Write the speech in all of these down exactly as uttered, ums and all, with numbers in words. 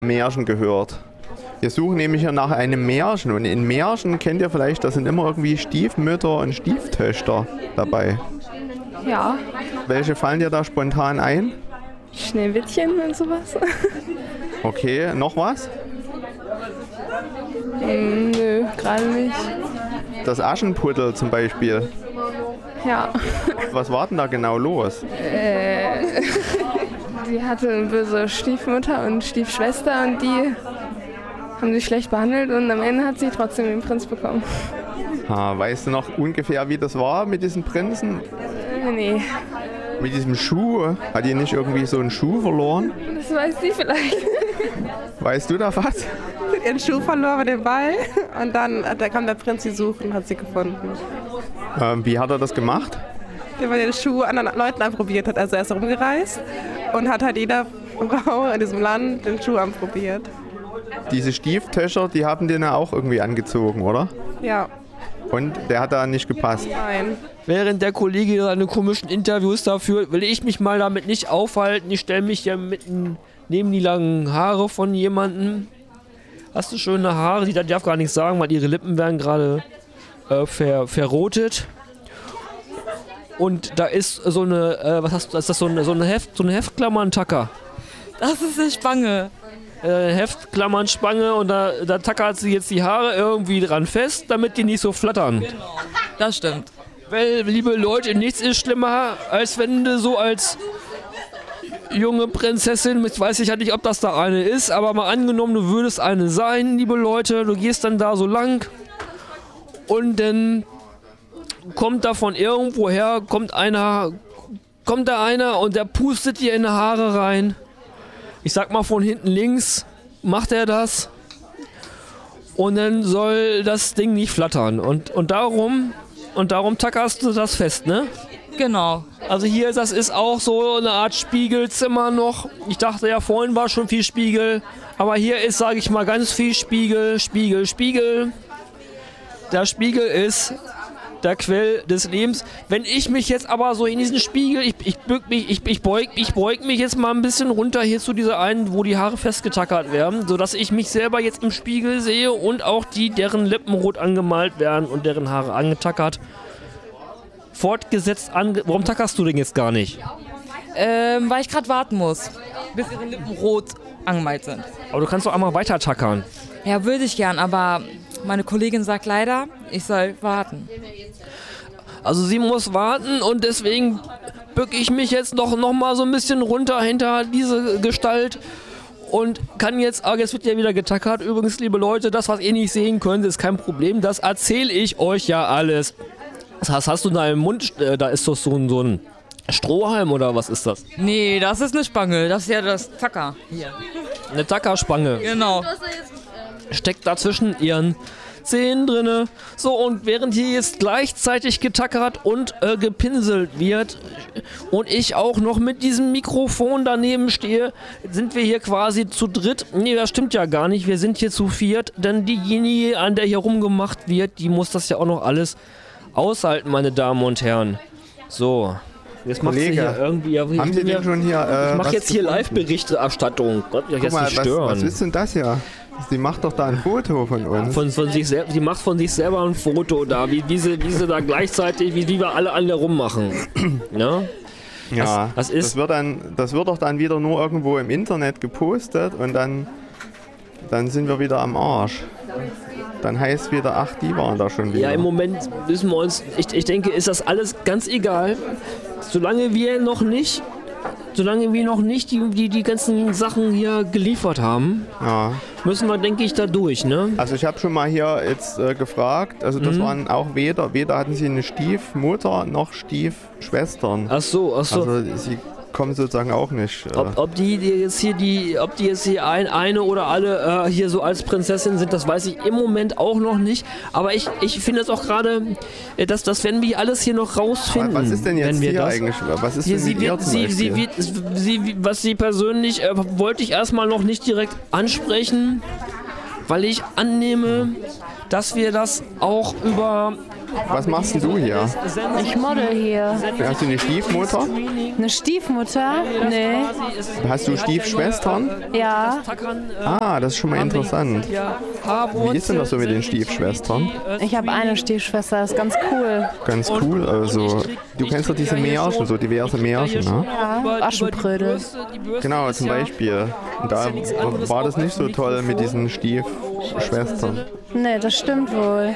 Märchen gehört. Wir suchen nämlich hier nach einem Märchen und in Märchen kennt ihr vielleicht, da sind immer irgendwie Stiefmütter und Stieftöchter dabei. Ja. Welche fallen dir da spontan ein? Schneewittchen und sowas. Okay, noch was? Mm, nö, gerade nicht. Das Aschenputtel zum Beispiel. Ja. Was war denn da genau los? Äh, die hatte eine böse Stiefmutter und Stiefschwester und die haben sie schlecht behandelt und am Ende hat sie trotzdem den Prinz bekommen. Ha, weißt du noch ungefähr, wie das war mit diesem Prinzen? Äh, nee. Mit diesem Schuh? Hat die nicht irgendwie so einen Schuh verloren? Das weiß sie vielleicht. Weißt du da was? Ihren Schuh verloren mit dem Ball und dann da kam der Prinz sie suchen und hat sie gefunden. Ähm, wie hat er das gemacht? Der war den Schuh anderen Leuten anprobiert hat, also er ist rumgereist und hat halt jeder Frau in diesem Land den Schuh anprobiert. Diese Stieftöchter, die haben den ja auch irgendwie angezogen, oder? Ja. Und der hat da nicht gepasst? Nein. Während der Kollege seine komischen Interviews dafür, will ich mich mal damit nicht aufhalten. Ich stelle mich hier mitten neben die langen Haare von jemandem. Hast du schöne Haare? Die darf gar nichts sagen, weil ihre Lippen werden gerade äh, ver, verrotet. Und da ist so eine, äh, was hast du, ist das so eine, so eine Heft, so eine Heftklammern-Tacker? Das ist eine Spange. Äh, Heftklammern-Spange und da, da tackert sie jetzt die Haare irgendwie dran fest, damit die nicht so flattern. Genau, das stimmt. Weil, liebe Leute, nichts ist schlimmer, als wenn du so als junge Prinzessin, ich weiß ja nicht, ob das da eine ist, aber mal angenommen, du würdest eine sein, liebe Leute, du gehst dann da so lang und dann kommt da von irgendwoher, kommt einer, kommt da einer und der pustet dir in die Haare rein. Ich sag mal von hinten links, macht er das und dann soll das Ding nicht flattern und, und darum und darum tackerst du das fest, ne? Genau. Also hier, das ist auch so eine Art Spiegelzimmer noch. Ich dachte ja, vorhin war schon viel Spiegel, aber hier ist, sage ich mal, ganz viel Spiegel, Spiegel, Spiegel. Der Spiegel ist der Quell des Lebens. Wenn ich mich jetzt aber so in diesen Spiegel, ich, ich, bück mich, ich, ich, beug, ich beug mich jetzt mal ein bisschen runter hier zu dieser einen, wo die Haare festgetackert werden, sodass ich mich selber jetzt im Spiegel sehe und auch die, deren Lippen rot angemalt werden und deren Haare angetackert. Fortgesetzt ange... Warum tackerst du denn jetzt gar nicht? Ähm, weil ich gerade warten muss, bis ihre Lippen rot angemalt sind. Aber du kannst doch einmal weiter tackern. Ja, würde ich gern, aber meine Kollegin sagt leider, ich soll warten. Also sie muss warten und deswegen bücke ich mich jetzt noch, noch mal so ein bisschen runter hinter diese Gestalt und kann jetzt, ah, jetzt wird ja wieder getackert. Übrigens, liebe Leute, das, was ihr nicht sehen könnt, ist kein Problem. Das erzähle ich euch ja alles. Was hast du da im Mund? Äh, da ist doch so ein, so ein Strohhalm oder was ist das? Nee, das ist eine Spange. Das ist ja das Tacker. Hier. Eine Tackerspange. Genau. Steckt dazwischen ihren Zehen drinne. So, und während hier jetzt gleichzeitig getackert und äh, gepinselt wird und ich auch noch mit diesem Mikrofon daneben stehe, sind wir hier quasi zu dritt. Nee, das stimmt ja gar nicht. Wir sind hier zu viert, denn diejenige, an der hier rumgemacht wird, die muss das ja auch noch alles aushalten, meine Damen und Herren. So, jetzt macht sie hier irgendwie... Ja, haben Sie denn schon hier... Äh, ich mache jetzt hier Live-Berichterstattung. Gott, ich jetzt mal, nicht stören. Was, was ist denn das hier? Sie macht doch da ein Foto von uns. Von, von sich selbst, sie macht von sich selber ein Foto da, wie, wie, sie, wie sie da gleichzeitig, wie, wie wir alle alle rummachen. Ja? Ja, das, das, ist das, wird dann, das wird doch dann wieder nur irgendwo im Internet gepostet und dann, dann sind wir wieder am Arsch. Dann heißt wieder, ach, die waren da schon wieder. Ja, im Moment wissen wir uns, ich, ich denke, ist das alles ganz egal. Solange wir noch nicht, solange wir noch nicht die, die, die ganzen Sachen hier geliefert haben, ja, müssen wir, denke ich, da durch, ne? Also ich habe schon mal hier jetzt äh, gefragt, also das mhm. waren auch weder, weder hatten sie eine Stiefmutter noch Stiefschwestern. Ach so, ach so. Also sie kommen sozusagen auch nicht. Äh ob, ob die, die jetzt hier die, ob die jetzt hier ein, eine oder alle äh, hier so als Prinzessin sind, das weiß ich im Moment auch noch nicht. Aber ich, ich finde es auch gerade, äh, dass das werden wir alles hier noch rausfinden. Aber was ist denn jetzt wenn wir hier das, eigentlich? Was ist hier, denn sie mit wird, ihr zum sie, Beispiel? sie wird, sie, was sie persönlich äh, wollte ich erstmal noch nicht direkt ansprechen, weil ich annehme, dass wir das auch über Was machst denn du hier? Ich model hier. Hast du eine Stiefmutter? Eine Stiefmutter? Nee. Hast du Stiefschwestern? Ja. Ah, das ist schon mal interessant. Wie ist denn das so mit den Stiefschwestern? Ich habe eine Stiefschwester, das ist ganz cool. Ganz cool, also du kennst doch diese Märchen, so diverse Märchen, ne? Ja, Aschenbrödel. Genau, zum Beispiel. Und da war das nicht so toll mit diesen Stiefschwestern. Nee, das stimmt wohl.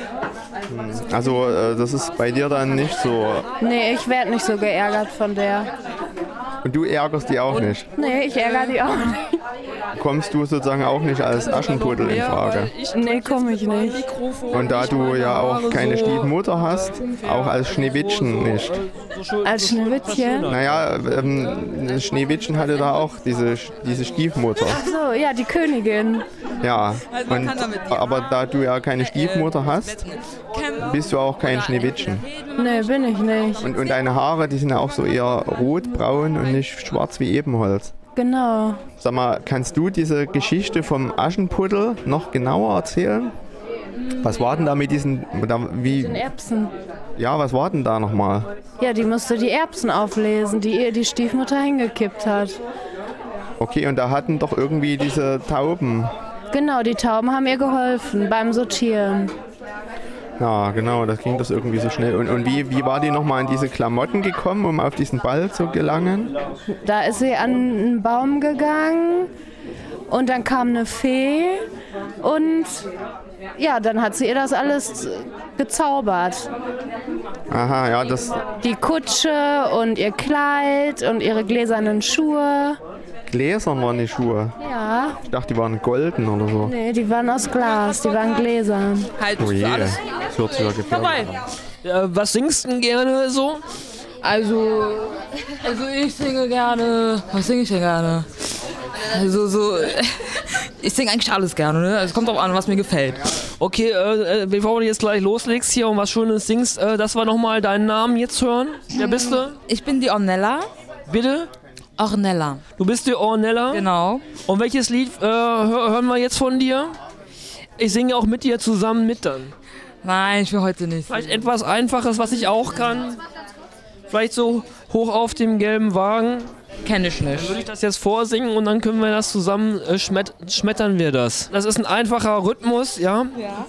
Also äh, das ist bei dir dann nicht so. Nee, ich werde nicht so geärgert von der. Und du ärgerst die auch nicht? Nee, ich ärgere die auch nicht. Kommst du sozusagen auch nicht als Aschenputtel in Frage? Nee, komme ich nicht. Und da du ja auch keine Stiefmutter hast, auch als Schneewittchen nicht? Als Schneewittchen? Naja, ähm, Schneewittchen hatte da auch diese, diese Stiefmutter. Ach so, ja, die Königin. Ja, und, aber da du ja keine Stiefmutter hast, bist du auch kein Schneewittchen. Nee, bin ich nicht. Und, und deine Haare, die sind ja auch so eher rotbraun und nicht schwarz wie Ebenholz. Genau. Sag mal, kannst du diese Geschichte vom Aschenputtel noch genauer erzählen? Was war denn da mit diesen, da, wie, Den Erbsen. ja, was war denn da nochmal? Ja, die musste die Erbsen auflesen, die ihr die Stiefmutter hingekippt hat. Okay, und da hatten doch irgendwie diese Tauben. Genau, die Tauben haben ihr geholfen beim Sortieren. Ja, genau, das ging das irgendwie so schnell. Und, und wie, wie war die nochmal an diese Klamotten gekommen, um auf diesen Ball zu gelangen? Da ist sie an einen Baum gegangen und dann kam eine Fee und ja, dann hat sie ihr das alles gezaubert. Aha, ja, das Die Kutsche und ihr Kleid und ihre gläsernen Schuhe. Gläsern waren die Schuhe. Ja, Ich dachte, die waren golden oder so. nee, die waren aus Glas, die waren gläsern. Halt Oh je, für alles das hört sich ja gefährlich an. Äh, was singst du denn gerne so? Also, also ich singe gerne. Was singe ich denn gerne? Also so, ich singe eigentlich alles gerne, ne? Es kommt drauf an, was mir gefällt. Okay, äh, äh, bevor du jetzt gleich loslegst hier und was Schönes singst, äh, dass wir nochmal deinen Namen jetzt hören. Wer bist du? Ich bin die Ornella. Bitte? Ornella. Du bist die Ornella? Genau. Und welches Lied äh, hör, hören wir jetzt von dir? Ich singe auch mit dir zusammen mit dann. Nein, ich will heute nicht. Vielleicht etwas Einfaches, was ich auch kann. Vielleicht so hoch auf dem gelben Wagen. Kenne ich nicht. Würde ich das jetzt vorsingen und dann können wir das zusammen, äh, schmet schmettern wir das. Das ist ein einfacher Rhythmus, ja? Ja.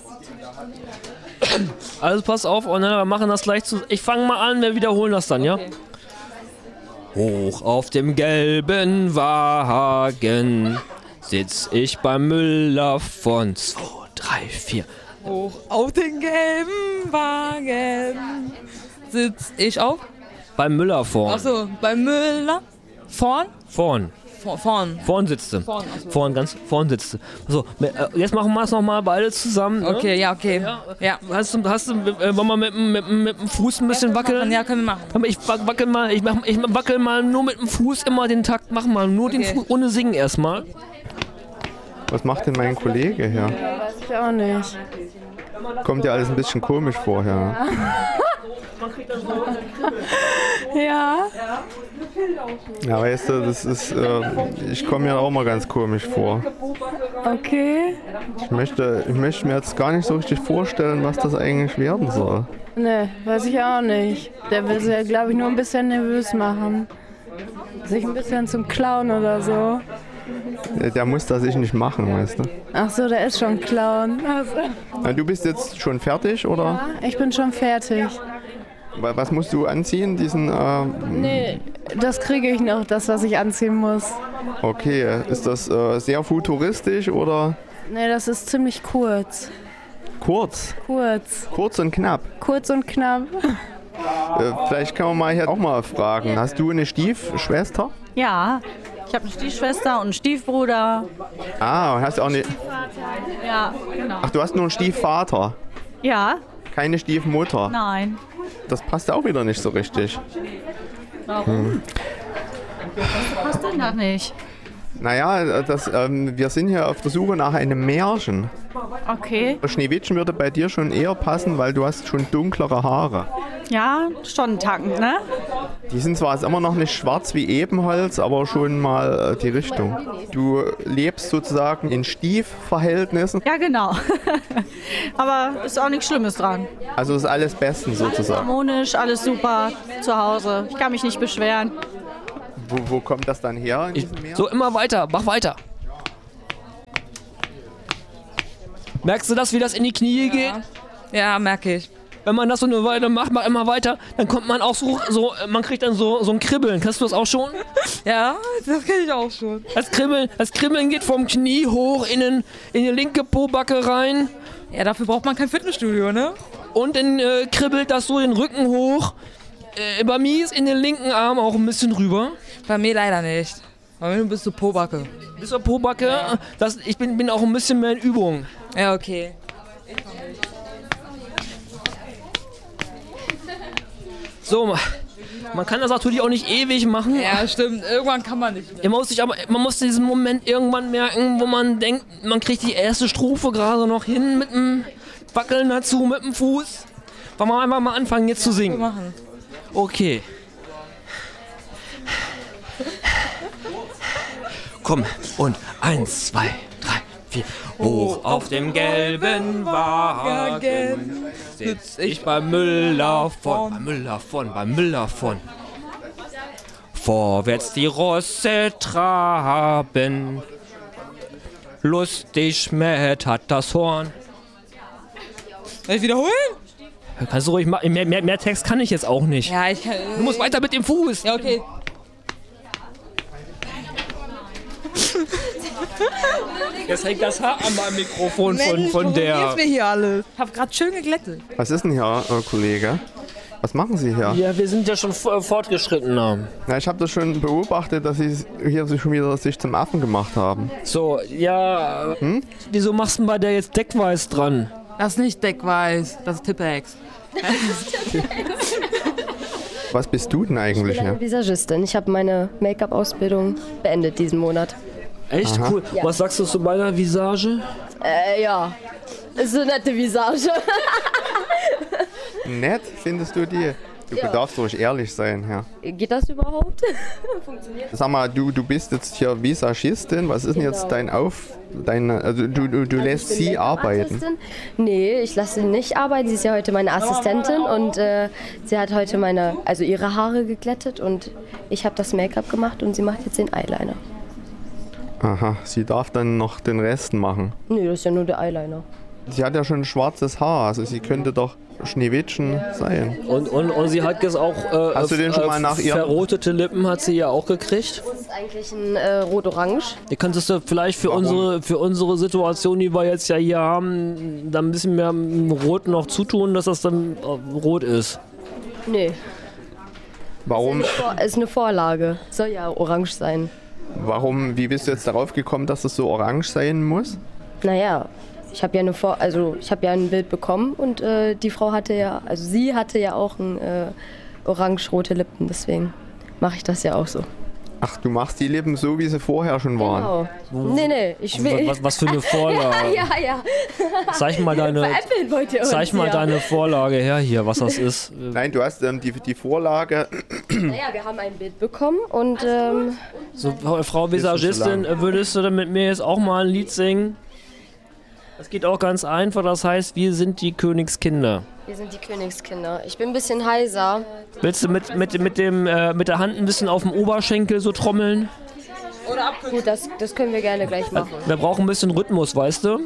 Also pass auf, Ornella, wir machen das gleich zu. Ich fange mal an, wir wiederholen das dann, ja? Okay. Hoch auf dem gelben Wagen sitz ich beim Müller von zwei, drei, vier. Hoch auf den gelben Wagen sitz ich auf. Beim Müller vorn. Achso, beim Müller. Vorn? Vorn. Vor, vorn. Vorn sitzt du. Vorn, achso. Vorn, ganz vorn sitzt du. So, äh, jetzt machen wir es nochmal beide zusammen. Ne? Okay, ja, okay. Ja. Hast du, hast du, äh, wollen wir mit, dem- mit, dem- mit dem Fuß ein bisschen wackeln? Ja, können wir machen. Aber Ich wac- wackel mal, ich, mach, ich wackel mal nur mit dem Fuß immer den Takt, mach mal nur den Okay. Fuß, ohne singen erstmal. Was macht denn mein Kollege hier? Weiß ich auch nicht. Kommt ja alles ein bisschen komisch vorher. Ja. Ja, weißt du, das ist, äh, ich komme mir auch mal ganz komisch vor. Okay. Ich möchte, ich möchte mir jetzt gar nicht so richtig vorstellen, was das eigentlich werden soll. Nee, weiß ich auch nicht. Der will sie ja, glaube ich, nur ein bisschen nervös machen. Sich ein bisschen zum Clown oder so. Äh, Der muss das sich nicht machen, weißt du. Ach so, der ist schon Clown. Also, Na, du bist jetzt schon fertig, oder? ja, ich bin schon fertig. Wa- Was musst du anziehen? Diesen, äh, Nee, das kriege ich noch, das, was ich anziehen muss. okay, ist das äh, sehr futuristisch oder Nee, das ist ziemlich kurz. kurz? Kurz. Kurz und knapp. Kurz und knapp. Äh, vielleicht kann man mal hier auch mal fragen. Hast du eine Stiefschwester? Ja, ich habe eine Stiefschwester und einen Stiefbruder. Ah, und hast auch eine. Ja, genau. Ach, du hast nur einen Stiefvater, Ja, keine Stiefmutter. nein. Das passt auch wieder nicht so richtig. Passt denn das nicht? Naja, das, ähm, wir sind hier auf der Suche nach einem Märchen. Okay. Schneewittchen würde bei dir schon eher passen, weil du hast schon dunklere Haare. Ja, schon einen Tacken, ne? Die sind zwar jetzt immer noch nicht schwarz wie Ebenholz, aber schon mal äh, die Richtung. Du lebst sozusagen in Stiefverhältnissen. Ja, genau. Aber ist auch nichts Schlimmes dran. Also ist alles bestens sozusagen. Harmonisch, alles super zu Hause. Ich kann mich nicht beschweren. Wo, wo kommt das dann her? In Ich, diesem Meer? so, immer weiter, mach weiter. Merkst du das, wie das in die Knie geht? Ja, merke ich. Wenn man das so eine Weile macht, macht immer weiter, dann kommt man auch so, so man kriegt dann so, so ein Kribbeln. Kannst du das auch schon? Ja, das kenne ich auch schon. Das Kribbeln, das Kribbeln geht vom Knie hoch in, den, in die linke Pobacke rein Ja, dafür braucht man kein Fitnessstudio, ne? und dann äh, kribbelt das so den Rücken hoch. Äh, bei mir ist in den linken Arm auch ein bisschen rüber. Bei mir leider nicht. Bei mir bist du Pobacke. Bis zur Pobacke. Das, ich bin, bin auch ein bisschen mehr in Übung. Ja, okay. So, man kann das natürlich auch nicht ewig machen. Ja, stimmt. Irgendwann kann man nicht mehr. Man muss sich aber, man muss diesen Moment irgendwann merken, wo man denkt, man kriegt die erste Strophe gerade noch hin mit dem Wackeln dazu, mit dem Fuß. Wollen wir einfach mal anfangen jetzt zu singen? Machen. Okay. Komm, und eins, zwei, drei, vier. Hoch auf dem gelben Wagen sitz ich beim Müller von, beim Müller von, beim Müller von. Vorwärts die Rosse traben, lustig mäht hat das Horn. Soll ich wiederholen? Kannst du ruhig machen, mehr, mehr, mehr Text kann ich jetzt auch nicht. Ja, ich kann. Du musst weiter mit dem Fuß. Ja, okay. Jetzt hängt das Haar an meinem Mikrofon von, von der... mir hier alle. Ich hab grad schön geglättet. Was ist denn hier, äh, Kollege? Was machen Sie hier? Ja, wir sind ja schon f- fortgeschrittener. Na, ich habe das schon beobachtet, dass Sie hier sich schon wieder sich zum Affen gemacht haben. So, ja... Hm? Wieso machst du bei der jetzt Deckweiß dran? Das ist nicht Deckweiß, das ist Tippex. Was bist du denn eigentlich Ich bin eine hier? Visagistin. Ich habe meine Make-up-Ausbildung beendet diesen Monat. Echt Aha. cool. Ja. Was sagst du zu meiner Visage? Äh, ja. Ist eine nette Visage. Nett, findest du die? Du Ja. darfst ruhig ehrlich sein, ja. Geht das überhaupt? Funktioniert Sag mal, du, du bist jetzt hier Visagistin. Was ist denn jetzt Genau. dein Auf... Deine, also du, du, du lässt Ich bin sie arbeiten. Make-up-Artistin. Nee, ich lasse sie nicht arbeiten. Sie ist ja heute meine Assistentin und äh, sie hat heute meine, also ihre Haare geglättet und ich habe das Make-up gemacht und sie macht jetzt den Eyeliner. Aha, sie darf dann noch den Rest machen. Nee, das ist ja nur der Eyeliner. Sie hat ja schon schwarzes Haar, also sie könnte doch Schneewittchen sein. Und, und, und sie hat jetzt auch... Äh, Hast du den schon mal nach ihrem- verrotete Lippen hat sie ja auch gekriegt. Das ist eigentlich ein äh, Rot-Orange. Die könntest du vielleicht für unsere, für unsere Situation, die wir jetzt ja hier haben, da ein bisschen mehr Rot noch zutun, dass das dann äh, rot ist. Nee, Warum, Vor- ist eine Vorlage. Soll ja orange sein. warum, wie bist du jetzt darauf gekommen, dass es so orange sein muss? Naja, ich habe ja eine Vor also ich habe ja ein Bild bekommen und äh, die Frau hatte ja, also sie hatte ja auch ein äh, orange-rote Lippen, deswegen mache ich das ja auch so. Ach, du machst die Lippen so, wie sie vorher schon waren. Genau. Nee, nee, ich will. Was, was für eine Vorlage. ja, ja. Zeig mal deine, Veräppeln wollt ihr uns, zeig mal ja. deine Vorlage her hier, was das ist. Nein, du hast ähm, die, die Vorlage. Naja, wir haben ein Bild bekommen und ähm, So, Frau Visagistin, lang. würdest du denn mit mir jetzt auch mal ein Lied singen? Das geht auch ganz einfach, das heißt, wir sind die Königskinder. wir sind die Königskinder. Ich bin ein bisschen heiser. Willst du mit, mit, mit, dem, äh, mit der Hand ein bisschen auf dem Oberschenkel so trommeln? Gut, das, das können wir gerne gleich machen. Wir brauchen ein bisschen Rhythmus, weißt du?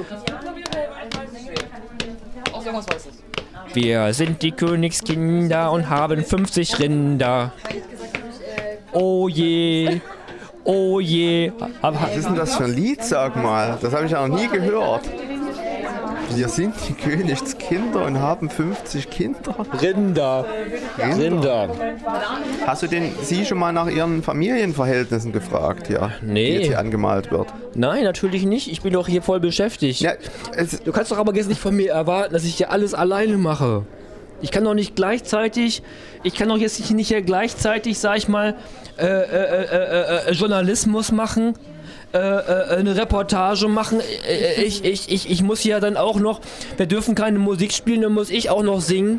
Wir sind die Königskinder und haben fünfzig Rinder. Oh je, oh je. Aber, Was ist denn das für ein Lied, sag mal? Das habe ich ja noch nie gehört. Wir sind die Königskinder und haben fünfzig Kinder. Rinder. Rinder. Hast du denn sie schon mal nach ihren Familienverhältnissen gefragt, ja? Nee. Die jetzt hier angemalt wird. Nein, natürlich nicht. Ich bin doch hier voll beschäftigt. Ja, es, Du kannst doch aber jetzt nicht von mir erwarten, dass ich hier alles alleine mache. Ich kann doch nicht gleichzeitig, ich kann doch jetzt nicht hier gleichzeitig, sag ich mal, äh, äh, äh, äh, Journalismus machen, äh, äh, eine Reportage machen. Äh, ich, ich, ich, ich muss ja dann auch noch, wir dürfen keine Musik spielen, dann muss ich auch noch singen.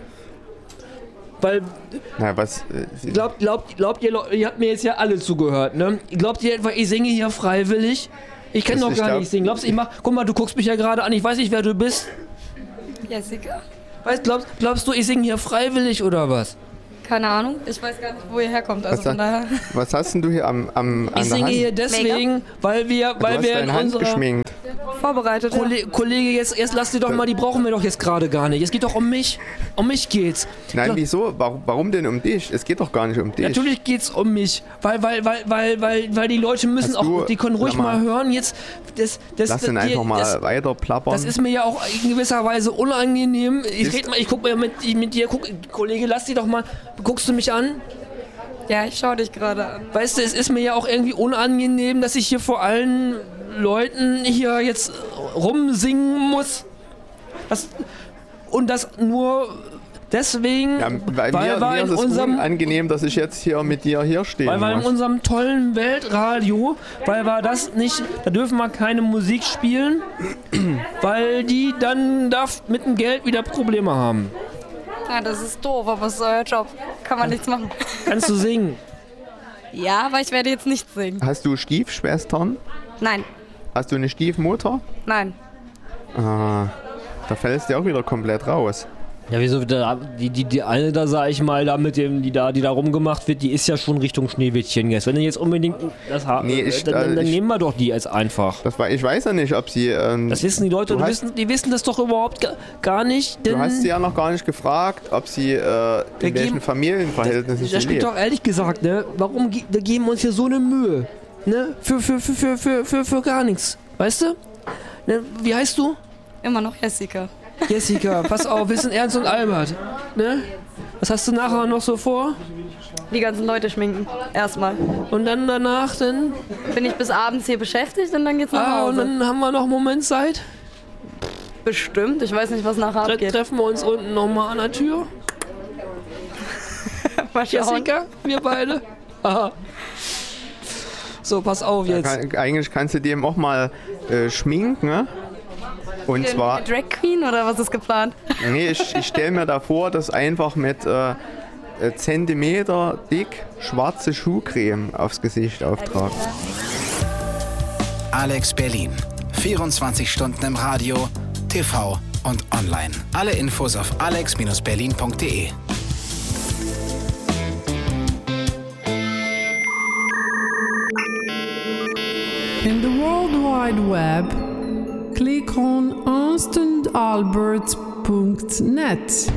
Weil, Na, was, äh, glaubt, glaubt, glaubt ihr, ihr habt mir jetzt ja alle zugehört, ne? Glaubt ihr etwa, ich singe hier freiwillig? Ich kann doch gar glaub, nicht singen. Glaubst du, ich mach, guck mal, du guckst mich ja gerade an, ich weiß nicht, wer du bist. Jessica? Weißt, glaubst, glaubst du, ich singe hier freiwillig oder was? Keine Ahnung. Ich weiß gar nicht, wo ihr herkommt. Also was, von daher. Was hast denn du hier am, am an Ich singe der Hand? hier deswegen, weil wir, weil du hast wir deine in Hand unserer geschminkt. Vorbereitet. Kollege, Kollege, jetzt, jetzt lass die doch mal, die brauchen wir doch jetzt gerade gar nicht. Es geht doch um mich. Um mich geht's. Nein, Klar, wieso? Warum, warum denn um dich? Es geht doch gar nicht um dich. natürlich geht's um mich, weil, weil, weil, weil, weil, weil die Leute müssen Hast auch, du- die können ruhig sag mal, mal hören. Jetzt, das, das, Lass den das, einfach mal das, weiter plappern. Das ist mir ja auch in gewisser Weise unangenehm. Ich Ist- red mal, ich guck mal mit, mit dir, guck, Kollege, lass die doch mal, guckst du mich an? Ja, ich schau dich gerade an. Weißt du, es ist mir ja auch irgendwie unangenehm, dass ich hier vor allen Leuten hier jetzt rumsingen muss. Das, und das nur deswegen, ja, weil weil mir, wir mir in ist es unserem unangenehm, dass ich jetzt hier mit dir hier stehen Weil wir in muss. unserem tollen Weltradio, weil wir das nicht, da dürfen wir keine Musik spielen, weil die dann da mit dem Geld wieder Probleme haben. Ja, das ist doof, aber es ist euer Job. Kann man nichts machen. Kannst du singen? Ja, aber ich werde jetzt nicht singen. Hast du Stiefschwestern? Nein, Hast du eine Stiefmutter? nein. Ah, da fällst du auch wieder komplett raus. Ja, wieso? Da, die, die, die eine da, sag ich mal, da mit dem, die da, die da rumgemacht wird, die ist ja schon Richtung Schneewittchen jetzt. Wenn du jetzt unbedingt das haben, Nee, ich- dann, dann, dann ich- nehmen wir doch die als einfach. Das war, ich weiß ja nicht, ob sie... Ähm, Das wissen die Leute, Du die, hast- wissen, die wissen das doch überhaupt ga, gar nicht. Denn du hast sie ja noch gar nicht gefragt, ob sie äh, Wir in welchen geben- Familienverhältnissen Da sie steht lebt. doch ehrlich gesagt, ne? Warum ge- wir geben uns hier so eine Mühe? Ne? Für, für, für, für, für, für, für gar nichts. Weißt du? Ne? Wie heißt du? Immer noch Jessica. Jessica, pass auf, wir sind Ernst und Albert. Ne? Was hast du nachher noch so vor? Die ganzen Leute schminken. Erstmal. Und dann danach, dann. Bin ich bis abends hier beschäftigt und dann geht's nach Ah, und Hause. dann haben wir noch einen Moment Zeit. Bestimmt. Ich weiß nicht, was nachher Dann abgeht. treffen wir uns unten nochmal an der Tür. Mal schauen. Jessica, wir beide. Aha. So, pass auf Ja, jetzt. kann, eigentlich kannst du dem auch mal äh, schminken, ne? Und zwar, Drag Queen oder was ist geplant? nee, ich, ich stelle mir da vor, dass einfach mit äh, äh, Zentimeter dick schwarze Schuhcreme aufs Gesicht auftragen. Alex Berlin. vierundzwanzig Stunden im Radio, T V und online. Alle Infos auf alex berlin punkt de. In the World Wide Web, click on ernst und albert punkt net.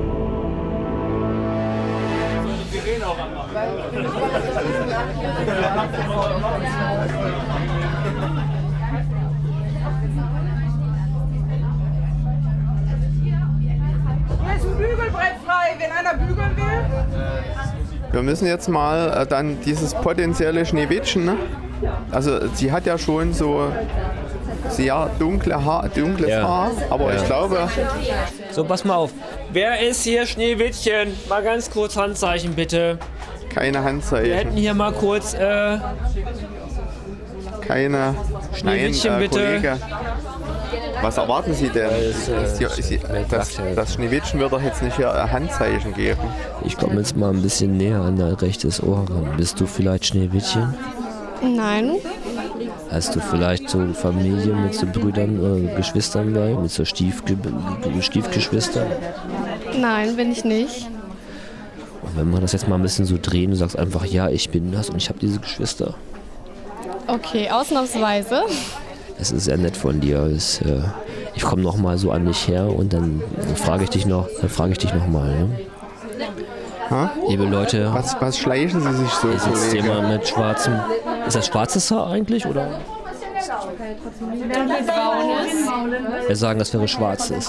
Hier ist ein Bügelbrett frei, wenn einer bügeln will. Wir müssen jetzt mal äh, dann dieses potenzielle Schneewittchen, ne? Also sie hat ja schon so sehr dunkle Haar, dunkles Ja. Haar, aber Ja. ich glaube, So, pass mal auf. Wer ist hier Schneewittchen? Mal ganz kurz Handzeichen bitte. keine Wir hätten Handzeichen, hier mal kurz, äh, keine Schneewittchen, Nein, äh, bitte. Kollege. Was erwarten Sie denn? ist, äh, Sie, Sie, das, das Schneewittchen wird doch jetzt nicht hier ein Handzeichen geben. Ich komme jetzt mal ein bisschen näher an dein rechtes Ohr ran. Bist du vielleicht Schneewittchen? Nein. Hast du vielleicht so Familie mit so Brüdern oder Geschwistern bei? Mit so Stiefge Stiefgeschwistern? Nein, bin ich nicht. Und wenn wir das jetzt mal ein bisschen so drehen, du sagst einfach, ja, ich bin das und ich habe diese Geschwister. Okay, ausnahmsweise. Es ist sehr nett von dir. Es, äh, ich komme noch mal so an dich her und dann frage ich dich noch, dann frage ich dich noch mal. Ne? Ha? Liebe Leute, Was, was schleichen Sie sich so, hier sitzt Kollege? jemand mit schwarzem. Ist das schwarzes Haar eigentlich oder? Wir sagen, das wäre schwarzes.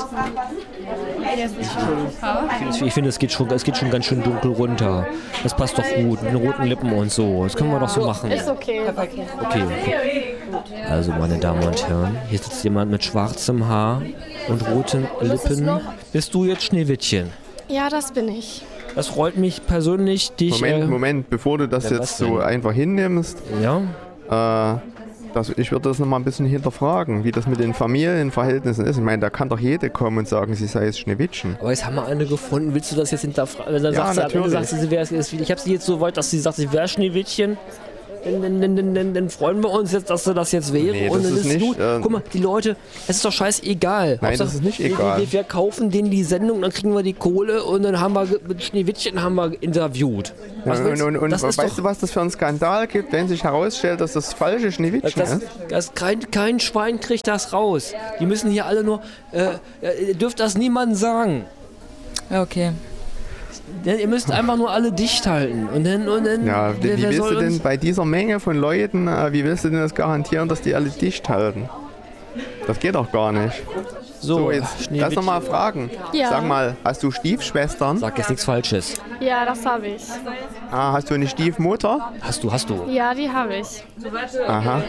Ich, ich finde, es geht schon, es geht schon ganz schön dunkel runter. Das passt doch gut mit den roten Lippen und so. Das können wir doch so machen. Ist okay. Okay, okay. Also, meine Damen und Herren, hier sitzt jemand mit schwarzem Haar und roten Lippen. Bist du jetzt Schneewittchen? Ja, das bin ich. Das freut mich persönlich, dich... Moment, äh, Moment, bevor du das ja, jetzt was so denn? einfach hinnimmst. Ja. Äh, das, ich würde das nochmal ein bisschen hinterfragen, wie das mit den Familienverhältnissen ist. Ich meine, da kann doch jede kommen und sagen, sie sei jetzt Schneewittchen. Aber jetzt haben wir eine gefunden. Willst du das jetzt hinterfragen? Dann Ja, sagt sie, am Ende natürlich. sagt sie, sie wäre es. Ich habe sie jetzt so weit, dass sie sagt, sie wäre Schneewittchen. Dann, dann, dann, dann, dann, dann freuen wir uns jetzt, dass sie das jetzt wäre. Nee, und das dann ist ist nicht, gut. äh, Guck mal, die Leute, es ist doch scheißegal. Nein, Hauptsache, das ist nicht wir, egal. Wir, wir kaufen denen die Sendung, dann kriegen wir die Kohle und dann haben wir ge- mit Schneewittchen haben wir interviewt. Ja, Was und willst- und, und das ist weißt doch, du, was das für einen Skandal gibt, wenn sich herausstellt, dass das falsche Schneewittchen das, ist? das, kein, kein Schwein kriegt das raus. Die müssen hier alle nur, äh, ihr dürft das niemandem sagen. Ja, okay. Ja, ihr müsst einfach nur alle dicht halten. Und dann, und dann Ja, wie, wer, wie wer willst soll du denn uns- bei dieser Menge von Leuten, äh, wie willst du denn das garantieren, dass die alle dicht halten? Das geht doch gar nicht. So, jetzt Schneewittchen. lass noch mal fragen. Ja. Sag mal, hast du Stiefschwestern? Sag jetzt nichts Falsches. Ja, das habe ich. Ah, hast du eine Stiefmutter? Hast du, hast du. Ja, die habe ich. Aha.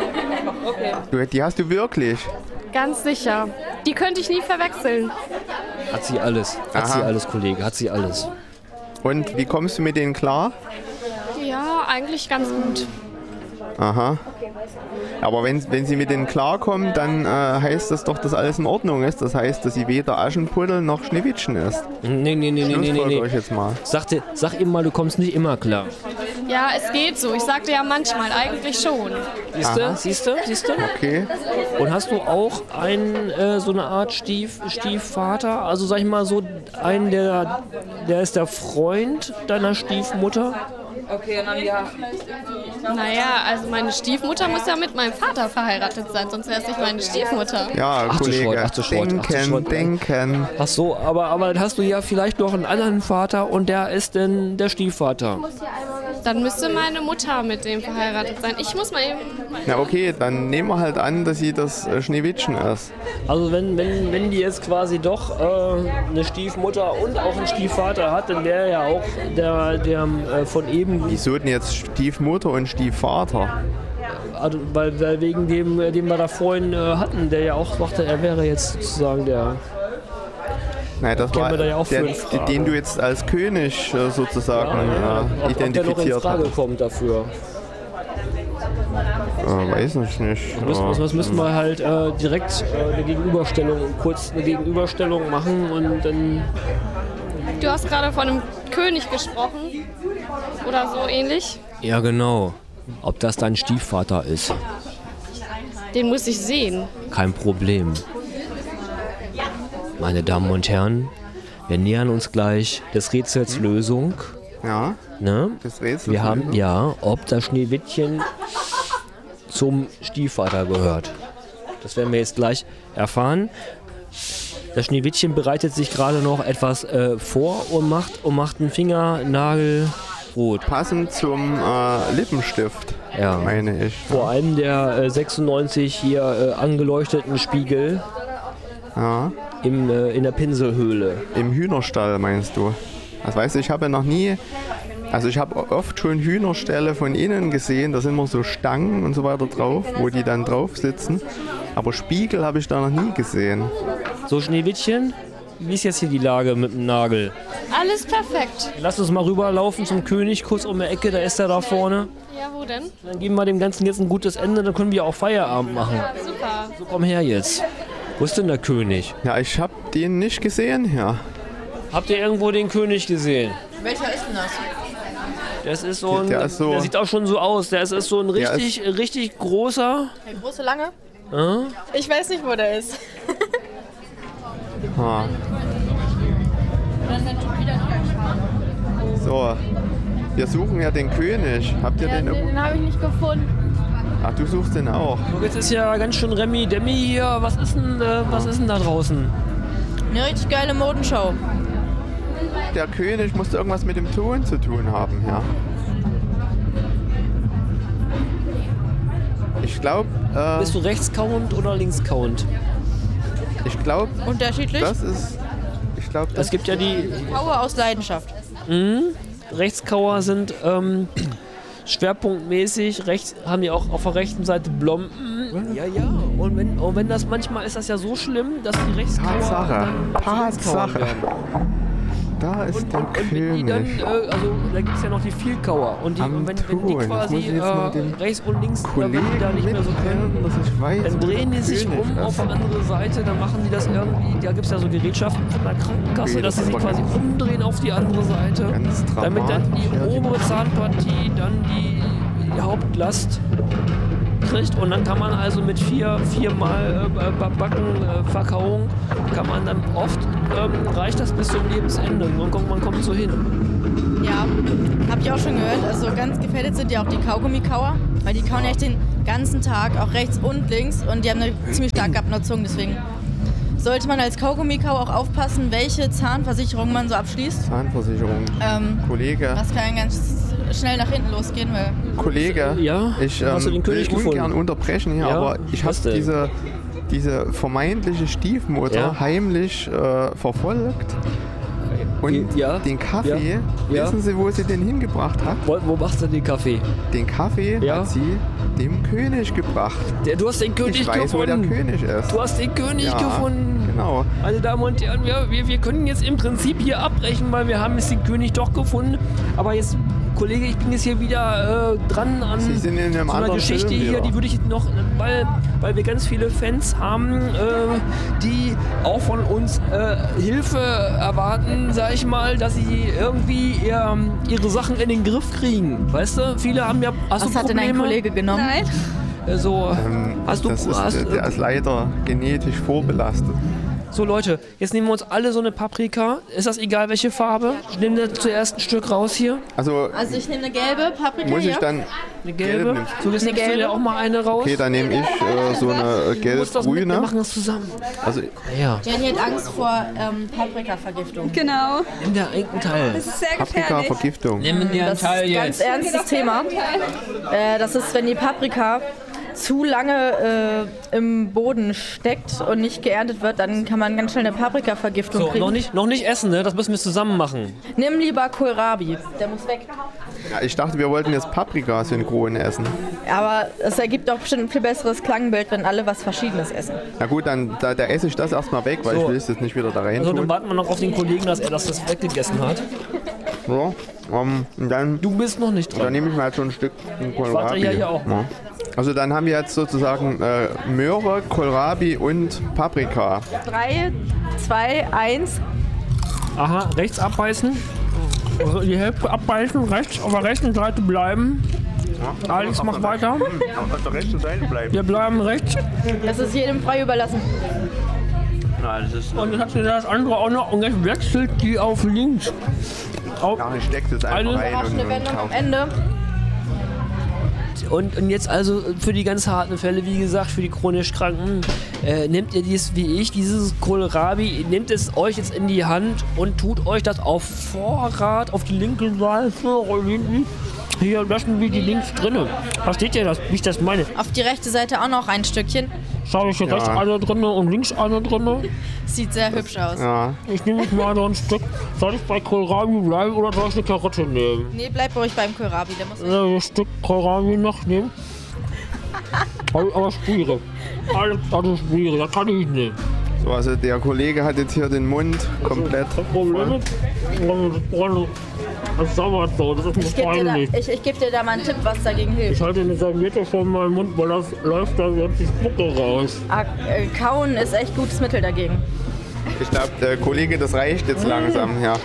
Du, die hast du wirklich? Ganz sicher. Die könnte ich nie verwechseln. Hat sie alles. Hat Aha. sie alles, Kollege. Hat sie alles. Und wie kommst du mit denen klar? Ja, eigentlich ganz gut. Aha. Aber wenn, wenn sie mit denen klarkommen, dann äh, heißt das doch, dass alles in Ordnung ist. Das heißt, dass sie weder Aschenputtel noch Schneewittchen ist. Nee, nee, nee, nee, nee, nee, Schlussfolger nee. euch jetzt mal. Sag, dir, sag ihm mal, du kommst nicht immer klar. Ja, es geht so. Ich sagte ja manchmal, eigentlich schon. Siehst du? Aha. Siehst du? Siehst du? Okay. Und hast du auch einen, äh, so eine Art Stief, Stiefvater? Also sag ich mal so, einen, der, der ist der Freund deiner Stiefmutter? Okay, dann ja. Naja, also meine Stiefmutter muss ja mit meinem Vater verheiratet sein, sonst wäre es nicht meine Stiefmutter. Ja, Ach du Kollege, Schrott, ach du Schrott, ach du denken, Schrott. denken. Ach so, aber, aber dann hast du ja vielleicht noch einen anderen Vater und der ist denn der Stiefvater. Dann müsste meine Mutter mit dem verheiratet sein. Ich muss mal eben... Na okay, dann nehmen wir halt an, dass sie das äh, Schneewittchen ist. Also wenn, wenn, wenn die jetzt quasi doch äh, eine Stiefmutter und auch einen Stiefvater hat, dann wäre ja auch der, der äh, von eben... Wieso denn jetzt Stiefmutter und Stiefvater? Also, weil, weil wegen dem, äh, den wir da vorhin äh, hatten, der ja auch sagte, er wäre jetzt sozusagen der... Nein, das Kennen war wir da ja auch der, für eine Frage. den du jetzt als König äh, sozusagen Ja, äh, ob, ob der noch in identifiziert Frage hast. kommt dafür. Äh, weiß ich nicht. Das müssen, Äh, das müssen wir halt äh, direkt äh, eine Gegenüberstellung, kurz eine Gegenüberstellung machen und dann... Du hast gerade von einem König gesprochen. Oder so ähnlich. Ja, genau. Ob das dein Stiefvater ist, Den muss ich sehen. kein Problem. Meine Damen und Herren, wir nähern uns gleich des Rätsels Lösung. Ja, Ne? das Rätsel. Wir haben ja, ob das Schneewittchen zum Stiefvater gehört. Das werden wir jetzt gleich erfahren. Das Schneewittchen bereitet sich gerade noch etwas äh, vor und macht, und macht einen Fingernagel rot. Passend zum äh, Lippenstift, Ja. meine ich. Vor allem der äh, sechsundneunzig hier äh, angeleuchteten Spiegel Ja. im, äh, in der Pinselhöhle. Im Hühnerstall meinst du? Das weißt du, ich habe ja noch nie, also ich habe oft schon Hühnerställe von innen gesehen, da sind immer so Stangen und so weiter drauf, wo die dann drauf sitzen. Aber Spiegel habe ich da noch nie gesehen. So, Schneewittchen, wie ist jetzt hier die Lage mit dem Nagel? Alles perfekt. Lass uns mal rüberlaufen zum König, kurz um die Ecke, da ist er da vorne. Ja, wo denn? Dann geben wir dem Ganzen jetzt ein gutes Ende, dann können wir auch Feierabend machen. Super. So, komm her jetzt. Wo ist denn der König? Ja, ich habe den nicht gesehen, ja. Habt ihr irgendwo den König gesehen? Welcher ist denn das? Das ist so ein, Der ist so- der sieht auch schon so aus. Der ist, ist so ein Der richtig, richtig großer. Der große Lange? Äh? Ich weiß nicht, wo der ist. Ha. So, wir suchen ja den König. Habt ihr Ja, den nee, irgendwo? den habe ich nicht gefunden. Ach, du suchst den auch. So, jetzt ist ja ganz schön Remi Demi hier. Was ist denn, äh, was ist denn da draußen? Eine richtig geile Modenshow. Der König muss irgendwas mit dem Ton zu tun haben, ja. Ich glaube, äh, Bist du rechtskauend oder linkskauend? ich glaube, Unterschiedlich? das ist, ich glaube, das Es gibt ja die Power aus Leidenschaft. mh, Rechtskauer sind ähm, schwerpunktmäßig, rechts, haben die auch auf der rechten Seite Blomben. Ja, ja. Und wenn, und wenn das manchmal ist das ja so schlimm, dass die Rechtskauer Tatsache, dann zu Linkskauern Tatsache. werden. Da ist und, der und, und wenn die dann, König. äh, also da gibt es ja noch die Vielkauer. Und die, Am wenn, wenn die Thron. Jetzt quasi muss ich jetzt mal äh, den rechts und links, äh, wenn Kollegen die da nicht mehr so können, mitteilen, dass ich weiß, dann wo drehen der die sich König um ist. auf eine andere Seite, dann machen die das irgendwie, da gibt es ja so Gerätschaften von der Krankenkasse, Okay, dass das sie sich ist aber quasi ganz- umdrehen auf die andere Seite, Ganz damit dann die dramatisch, ja, obere Zahnpartie dann die, die Hauptlast kriegt und dann kann man also mit vier, viermal äh, Backen, äh, Verkauung, kann man dann oft, ähm, reicht das bis zum Lebensende, man kommt, man kommt so hin. Ja, habe ich auch schon gehört. Also ganz gefährdet sind ja auch die Kaugummikauer, weil die kauen ja echt den ganzen Tag, auch rechts und links und die haben eine ziemlich starke Abnutzung, deswegen sollte man als Kaugummikauer auch aufpassen, welche Zahnversicherung man so abschließt. Zahnversicherung. Ähm, Kollege. Das kann ganz schnell nach hinten losgehen, weil... Kollege, ja? ich ähm, Hast du den König will ungern gefunden? unterbrechen hier, Ja? aber ich habe Was denn? diese, diese vermeintliche Stiefmutter Ja? heimlich äh, verfolgt. Und ja? den Kaffee, Ja? wissen Sie, wo sie den hingebracht hat? Wo, wo machst du den Kaffee? Den Kaffee Ja? hat sie dem König gebracht. Der, du hast den König ich weiß, gefunden. wo der König ist. Du hast den König Ja, gefunden. Genau. Meine Damen und Herren, wir, wir, wir können jetzt im Prinzip hier abbrechen, weil wir haben jetzt den König doch gefunden. Aber jetzt, Kollege, ich bin jetzt hier wieder äh, dran an Sie sind in einem so einer anderen Geschichte Film hier, wieder. die würde ich noch, weil, weil wir ganz viele Fans haben, äh, die auch von uns äh, Hilfe erwarten, sag ich mal, dass sie irgendwie ihr, ihre Sachen in den Griff kriegen. Weißt du, viele haben ja, hast Was du hat denn Probleme? ein Kollege genommen? Nein. So, Ähm, hast du, das ist, hast, der ist leider genetisch vorbelastet. So Leute, jetzt nehmen wir uns alle so eine Paprika. Ist das egal welche Farbe? Ich nehme da zuerst ein Stück raus hier. Also Also ich nehme eine gelbe Paprika muss ich hier. dann Eine gelbe. nehmen? So, jetzt Eine nimmst du gelbe. dir auch mal eine raus. Okay, dann nehme ich äh, so eine äh, Du musst das mit, wir gelb-grüne. machen das zusammen. Also Ja. Jenny hat Angst vor ähm, Paprikavergiftung. Genau. Nimm der einen Teil. Das ist sehr gefährlich. Paprika-Vergiftung. Nimm dir einen Das Teil ist ein ganz jetzt. ernstes Thema. Äh, das ist, wenn die Paprika zu lange äh, im Boden steckt und nicht geerntet wird, dann kann man ganz schnell eine Paprikavergiftung So, kriegen. noch nicht, noch nicht essen, ne? Das müssen wir zusammen machen. Nimm lieber Kohlrabi, der muss weg. Ja, ich dachte, wir wollten jetzt Paprika synchron essen. Aber es ergibt doch bestimmt ein viel besseres Klangbild, wenn alle was Verschiedenes essen. Na gut, dann da, da esse ich das erstmal weg, weil So. ich will es jetzt nicht wieder da rein Also dann tun. warten wir noch auf den Kollegen, dass er das, das weggegessen hat. So, um, und dann, Du bist noch nicht dann dran. nehme ich mal so ein Stück warte Kohlrabi. ja hier auch. Ja. Also dann haben wir jetzt sozusagen äh, Möhre, Kohlrabi und Paprika. drei, zwei, eins. Aha, rechts abbeißen. Also die Hälfte abbeißen, rechts auf der rechten Seite bleiben. Alex, mach weiter. Auf der rechten Seite bleiben. Wir bleiben rechts. Das ist jedem frei überlassen. Und dann hat sie das andere auch noch und jetzt wechselt die auf links. Auf Ja, ich stecke das einfach Eine rein und, Überraschende und Wendung am kaufe. Ende. Und, und jetzt also für die ganz harten Fälle, wie gesagt, für die chronisch Kranken, äh, nehmt ihr dies wie ich, dieses Kohlrabi, nehmt es euch jetzt in die Hand und tut euch das auf Vorrat auf die linke Seite. Hier lassen wir die links drinne. Versteht ihr das, wie ich das meine? Auf die rechte Seite auch noch ein Stückchen. Schau ich hier Ja. rechts eine drinne und links eine drinne. Sieht sehr hübsch aus. Ja, Ich nehme jetzt mal noch ein Stück. Soll ich bei Kohlrabi bleiben oder soll ich eine Karotte nehmen? Nee, bleib ruhig beim Kohlrabi. Der muss Ja, ein Stück Kohlrabi noch nehmen. Aber, aber schwierig. Alles, alles schwierig, das kann ich nicht. so, also der Kollege hat jetzt hier den Mund komplett. Das Problem ist, das sauert so, das ist mir Ich gebe dir, da- peinlich. ich, ich geb dir da mal einen Tipp, was dagegen Ich hilft. halte eine Serviette vor meinem Mund, weil das läuft da jetzt die Spucke raus. Ah, äh, Kauen ist echt gutes Mittel dagegen. Ich glaube, der Kollege, das reicht jetzt langsam, ja.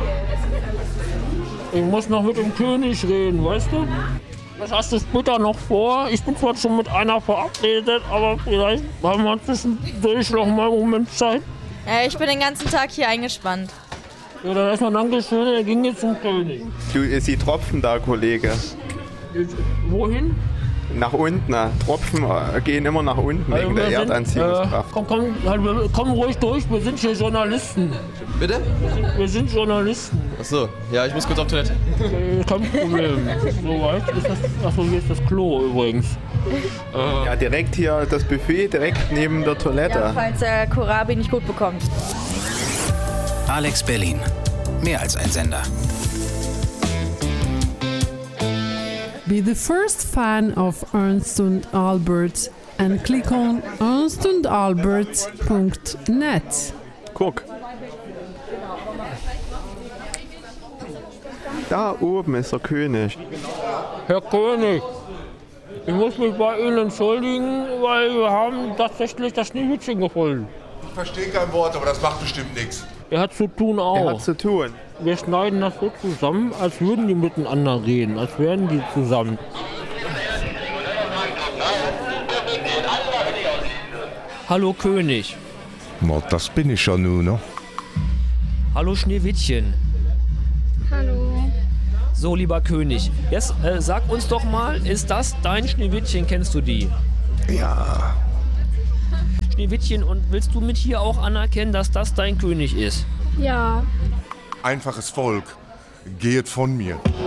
Ich muss noch mit dem König reden, weißt du? Was hast du später noch vor? Ich bin zwar schon mit einer verabredet, aber vielleicht haben wir zwischendurch noch mal einen Moment Zeit. Äh, ich bin den ganzen Tag hier eingespannt. Ja, dann erstmal Dankeschön, er ging jetzt zum König. Du, sie tropfen da, Kollege. Jetzt, wohin? Nach unten. na. Tropfen äh, gehen immer nach unten wegen der wir sind, Erdanziehungskraft. Äh, komm, komm, halt, wir- komm ruhig durch, wir sind hier Journalisten. Bitte? Wir sind Journalisten. Achso, ja, ich muss kurz auf Toilette. Äh, Kein Problem. So weit ist das. Achso, hier ist das Klo übrigens. Äh, Ja, direkt hier das Buffet, direkt neben der Toilette. Ja, falls der Kohlrabi nicht gut bekommt. Alex Berlin. Mehr als ein Sender. Be the first fan of Ernst und Albert and click on ernst und albert punkt net. Guck. Da oben ist der König. Herr König, ich muss mich bei Ihnen entschuldigen, weil wir haben tatsächlich das Schneewittchen gefunden. Ich verstehe kein Wort, aber das macht bestimmt nichts. Er hat zu tun auch. Er hat zu tun. Wir schneiden das so zusammen, als würden die miteinander reden, als wären die zusammen. Hallo König. Na, das bin ich ja nun, ne? Hallo Schneewittchen. Hallo. So, lieber König, jetzt äh, sag uns doch mal, ist das dein Schneewittchen, kennst du die? Ja. Schneewittchen, und willst du mit hier auch anerkennen, dass das dein König ist? Ja. Einfaches Volk, geht von mir.